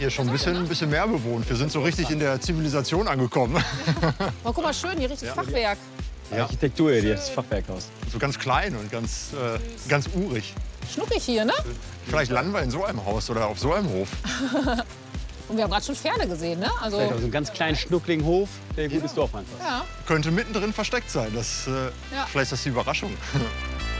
Hier ist schon ein bisschen mehr bewohnt. Wir sind so richtig in der Zivilisation angekommen. Oh, guck mal, schön, hier richtig Fachwerk. Ja. Architektur hier, das Fachwerkhaus. So ganz klein und ganz urig. Schnuckig hier, ne? Vielleicht landen wir in so einem Haus oder auf so einem Hof. Und wir haben gerade schon Pferde gesehen, ne? Also, So einen ganz kleinen, schnuckligen Hof, der gutes Dorf einfach. ja. Könnte mittendrin versteckt sein. Das, Ja. Vielleicht ist das die Überraschung.